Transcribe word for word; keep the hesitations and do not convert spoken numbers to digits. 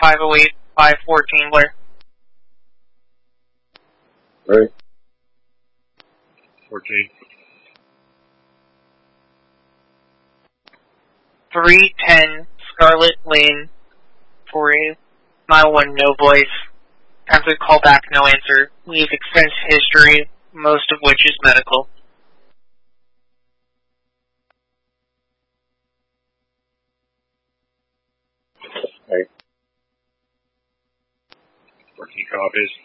five oh eight, five fourteen, Blair. Right. fourteen. three ten Scarlet Lane for a mile one, no voice. Time to call back, no answer. Leave expense history, most of which is medical. Right. fourteen copies.